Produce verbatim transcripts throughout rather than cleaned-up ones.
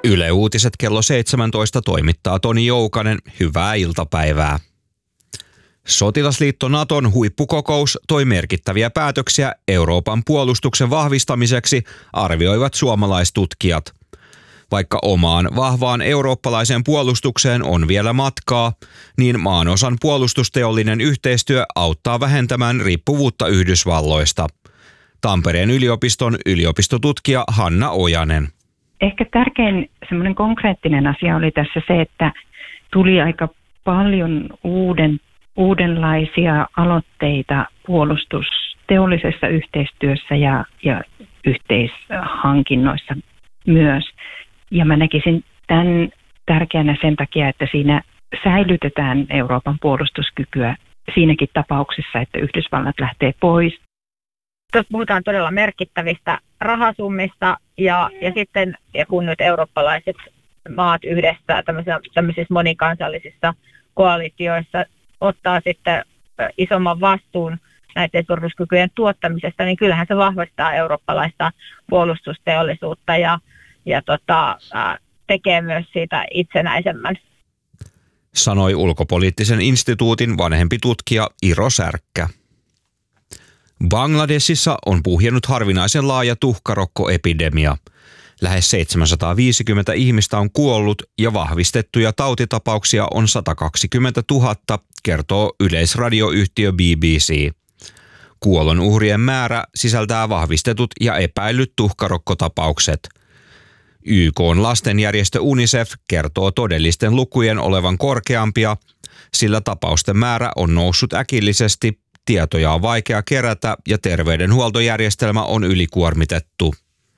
Yle Uutiset kello seitsemäntoista toimittaa Toni Joukanen. Hyvää iltapäivää. Sotilasliitto Naton huippukokous toi merkittäviä päätöksiä Euroopan puolustuksen vahvistamiseksi, arvioivat suomalaistutkijat. Vaikka omaan vahvaan eurooppalaiseen puolustukseen on vielä matkaa, niin maanosan puolustusteollinen yhteistyö auttaa vähentämään riippuvuutta Yhdysvalloista. Tampereen yliopiston yliopistotutkija Hanna Ojanen. Ehkä tärkein semmoinen konkreettinen asia oli tässä se, että tuli aika paljon uuden, uudenlaisia aloitteita puolustusteollisessa yhteistyössä ja, ja yhteishankinnoissa myös. Ja mä näkisin tämän tärkeänä sen takia, että siinä säilytetään Euroopan puolustuskykyä siinäkin tapauksessa, että Yhdysvallat lähtee pois. Tuossa puhutaan todella merkittävistä rahasummista ja, ja sitten ja kun nyt eurooppalaiset maat yhdessä tämmöisissä, tämmöisissä monikansallisissa koalitioissa ottaa sitten isomman vastuun näiden turvallisuuskykyjen tuottamisesta, niin kyllähän se vahvistaa eurooppalaista puolustusteollisuutta ja, ja tota, tekee myös siitä itsenäisemmän. Sanoi Ulkopoliittisen instituutin vanhempi tutkija Iro Särkkä. Bangladesissa on puhjennut harvinaisen laaja tuhkarokkoepidemia. Lähes seitsemänsataaviisikymmentä ihmistä on kuollut ja vahvistettuja tautitapauksia on sata kaksikymmentätuhatta, kertoo yleisradioyhtiö B B C. Kuolon uhrien määrä sisältää vahvistetut ja epäillyt tuhkarokkotapaukset. Y K:n lastenjärjestö UNICEF kertoo todellisten lukujen olevan korkeampia, sillä tapausten määrä on noussut äkillisesti, tietoja on vaikea kerätä ja terveydenhuoltojärjestelmä on ylikuormitettu.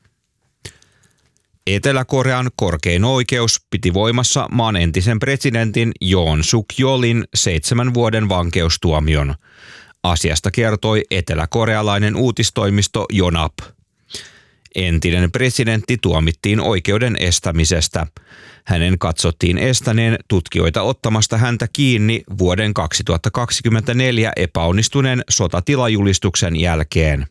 Etelä-Korean korkein oikeus piti voimassa maan entisen presidentin Yoon Suk-yeolin seitsemän vuoden vankeustuomion. Asiasta kertoi eteläkorealainen uutistoimisto Yonhap. Entinen presidentti tuomittiin oikeuden estämisestä. Hänen katsottiin estäneen tutkijoita ottamasta häntä kiinni vuoden kaksituhattakaksikymmentäneljä epäonnistuneen sotatilajulistuksen jälkeen.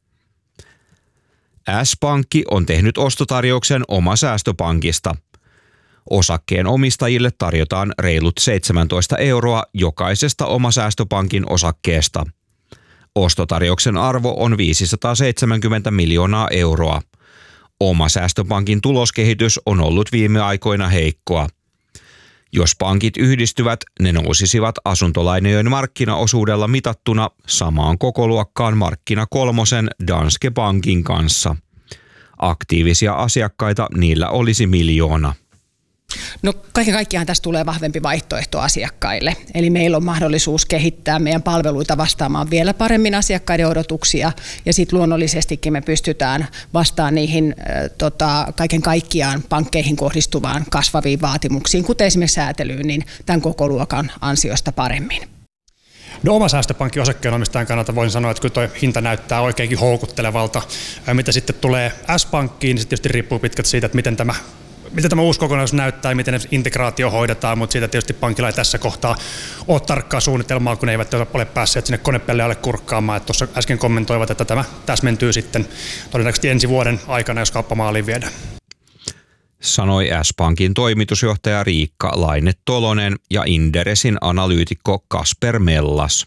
S-pankki on tehnyt ostotarjouksen Oma säästöpankista. Osakkeen omistajille tarjotaan reilut seitsemäntoista euroa jokaisesta Oma säästöpankin osakkeesta. Ostotarjouksen arvo on viisisataaseitsemänkymmentä miljoonaa euroa. Oma säästöpankin tuloskehitys on ollut viime aikoina heikkoa. Jos pankit yhdistyvät, ne nousisivat asuntolainojen markkinaosuudella mitattuna samaan kokoluokkaan markkina kolmosen Danske Bankin kanssa. Aktiivisia asiakkaita niillä olisi miljoona. No kaiken kaikkiaan tästä tulee vahvempi vaihtoehto asiakkaille. Eli meillä on mahdollisuus kehittää meidän palveluita vastaamaan vielä paremmin asiakkaiden odotuksia ja sitten luonnollisestikin me pystytään vastaamaan niihin äh, tota, kaiken kaikkiaan pankkeihin kohdistuvaan kasvaviin vaatimuksiin, kuten esimerkiksi säätelyyn, niin tämän koko luokan ansiosta paremmin. No, Oma säästöpankin osakkeenomistajan kannalta voin sanoa, että kyllä tuo hinta näyttää oikeinkin houkuttelevalta. Mitä sitten tulee S-pankkiin, niin se tietysti riippuu pitkälti siitä, että miten tämä Miten tämä uusi kokonaisuus näyttää ja miten integraatio hoidetaan, mutta siitä tietysti pankilla ei tässä kohtaa ole tarkkaa suunnitelmaa, kun ne eivät ole päässeet sinne konepelle alle kurkkaamaan. Että tuossa äsken kommentoivat, että tämä täsmentyy sitten todennäköisesti ensi vuoden aikana, jos kauppamaaliin viedään. Sanoi S-pankin toimitusjohtaja Riikka Laine-Tolonen ja Inderesin analyytikko Kasper Mellas.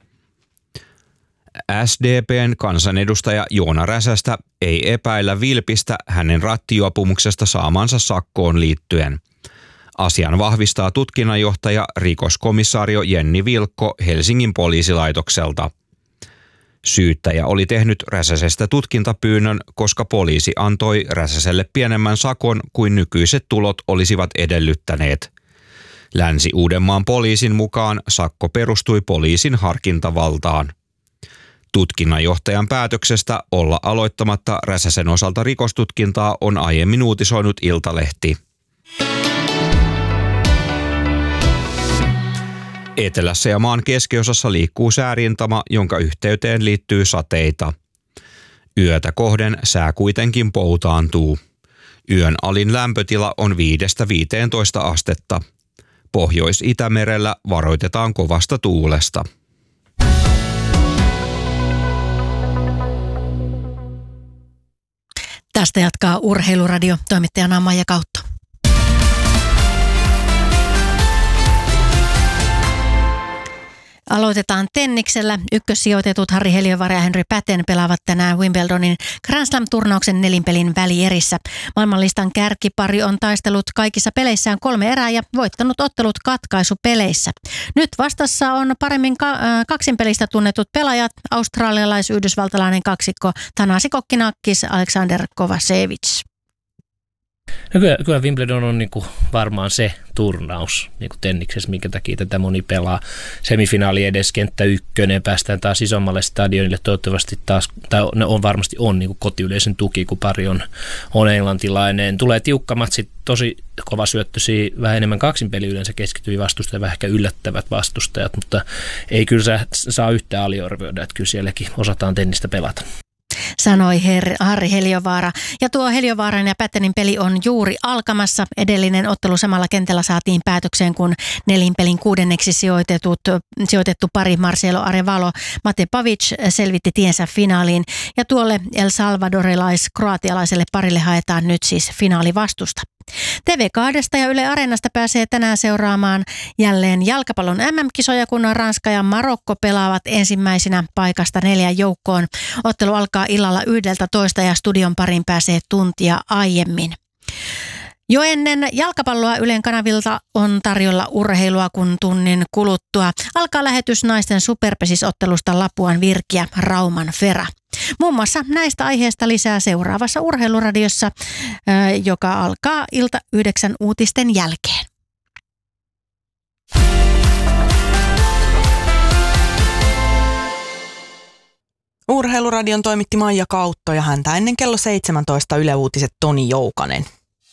S D P:n kansanedustaja Joona Räsästä ei epäillä vilpistä hänen rattijuopumuksesta saamansa sakkoon liittyen. Asian vahvistaa tutkinnanjohtaja rikoskomissaario Jenni Vilkko Helsingin poliisilaitokselta. Syyttäjä oli tehnyt Räsäsestä tutkintapyynnön, koska poliisi antoi Räsäselle pienemmän sakon kuin nykyiset tulot olisivat edellyttäneet. Länsi-Uudenmaan poliisin mukaan sakko perustui poliisin harkintavaltaan. Tutkinnanjohtajan päätöksestä olla aloittamatta Räsäsen osalta rikostutkintaa on aiemmin uutisoinut Iltalehti. Etelässä ja maan keskiosassa liikkuu säärintama, jonka yhteyteen liittyy sateita. Yötä kohden sää kuitenkin poutaantuu. Yön alin lämpötila on viidestä viiteentoista astetta. Pohjois-Itämerellä varoitetaan kovasta tuulesta. Tästä jatkaa Urheiluradio, toimittajana Maija Kautto. Aloitetaan tenniksellä. Ykkössijoitetut Harri Heliövaara ja Henry Patten pelaavat tänään Wimbledonin Grand Slam-turnauksen nelinpelin välierissä. Maailmanlistan kärkipari on taistellut kaikissa peleissään kolme erää ja voittanut ottelut katkaisupeleissä. Nyt vastassa on paremmin ka- kaksinpelistä tunnetut pelaajat, australialais-yhdysvaltalainen kaksikko Thanasi Kokkinakis, Alexander Kovacevic. No kyllä, kyllä Wimbledon on niin kuin varmaan se turnaus niin kuin tenniksessä, minkä takia tätä moni pelaa. Semifinaali edes, kenttä ykkönen, päästään taas isommalle stadionille, toivottavasti taas, tai on varmasti on niin kuin kotiyleisön tuki, kun pari on, on englantilainen. Tulee tiukka matsi, tosi kova syöttöisiä, vähän enemmän kaksinpeli yleensä keskittyviä vastustajia, vähän ehkä yllättävät vastustajat, mutta ei kyllä saa yhtään aliarvioida, että kyllä sielläkin osataan tennistä pelata. Sanoi Her- Harri Heliövaara. Ja tuo Heliövaaran ja Pattenin peli on juuri alkamassa. Edellinen ottelu samalla kentällä saatiin päätökseen, kun nelinpelin kuudenneksi sijoitetut, sijoitettu pari Marcelo Arevalo Mate Pavic selvitti tiensä finaaliin. Ja tuolle El Salvadorilais-kroatialaiselle parille haetaan nyt siis finaalivastusta. T V kaksi ja Yle Areenasta pääsee tänään seuraamaan jälleen jalkapallon M M-kisoja, kun Ranska ja Marokko pelaavat ensimmäisinä paikasta neljän joukkoon. Ottelu alkaa illalla yhdeltätoista ja studion pariin pääsee tuntia aiemmin. Jo ennen jalkapalloa Ylen kanavilta on tarjolla urheilua, kun tunnin kuluttua alkaa lähetys naisten superpesisottelusta Lapuan Virkiä Rauman Fera. Muun muassa näistä aiheista lisää seuraavassa Urheiluradiossa, joka alkaa ilta yhdeksän uutisten jälkeen. Urheiluradion toimitti Maija Kautto ja häntä ennen kello seitsemäntoista Yle Uutiset Toni Joukanen.